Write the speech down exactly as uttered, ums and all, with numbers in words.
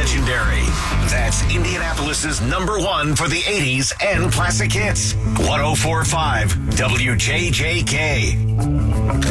legendary. That's Indianapolis's number one for the eighties and classic hits. one oh four point five W J J K.